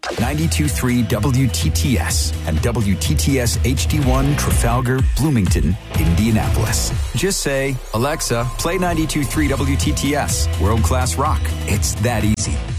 92.3 WTTS and WTTS HD1 Trafalgar, Bloomington, Indianapolis. Just say, Alexa, play 92.3 WTTS, world-class rock. It's that easy.